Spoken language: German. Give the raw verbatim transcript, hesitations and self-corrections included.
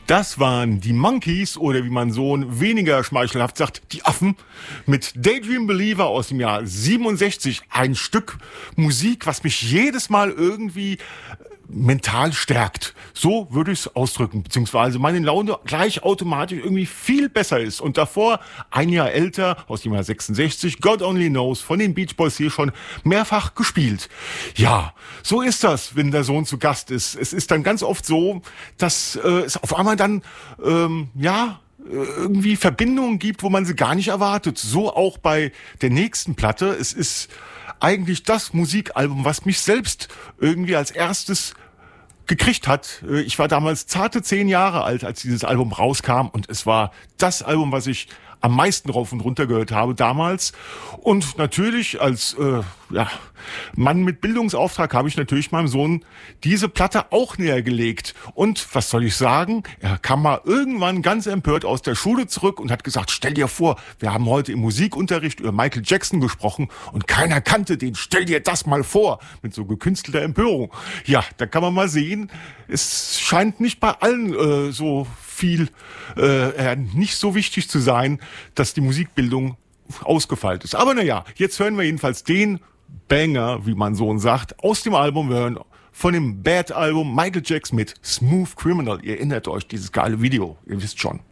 Das waren die Monkees oder wie mein Sohn weniger schmeichelhaft sagt, die Affen mit Daydream Believer aus dem Jahr siebenundsechzig. Ein Stück Musik, was mich jedes Mal irgendwie mental stärkt. So würde ich es ausdrücken, beziehungsweise meine Laune gleich automatisch irgendwie viel besser ist. Und davor, ein Jahr älter, aus dem Jahr sechsundsechzig, God Only Knows, von den Beach Boys hier schon mehrfach gespielt. Ja, so ist das, wenn der Sohn zu Gast ist. Es ist dann ganz oft so, dass äh, es auf einmal dann, ähm, ja, irgendwie Verbindungen gibt, wo man sie gar nicht erwartet. So auch bei der nächsten Platte. Es ist eigentlich das Musikalbum, was mich selbst irgendwie als erstes gekriegt hat. Ich war damals zarte zehn Jahre alt, als dieses Album rauskam, und es war das Album, was ich am meisten rauf und runter gehört habe damals. Und natürlich als äh, ja, Mann mit Bildungsauftrag habe ich natürlich meinem Sohn diese Platte auch näher gelegt. Und was soll ich sagen? Er kam mal irgendwann ganz empört aus der Schule zurück und hat gesagt, stell dir vor, wir haben heute im Musikunterricht über Michael Jackson gesprochen und keiner kannte den. Stell dir das mal vor. Mit so gekünstelter Empörung. Ja, da kann man mal sehen, es scheint nicht bei allen äh, so viel, äh, nicht so wichtig zu sein, dass die Musikbildung ausgefeilt ist. Aber naja, jetzt hören wir jedenfalls den Banger, wie mein Sohn sagt, aus dem Album. Wir hören von dem Bad-Album Michael Jackson mit Smooth Criminal. Ihr erinnert euch, dieses geile Video, ihr wisst schon.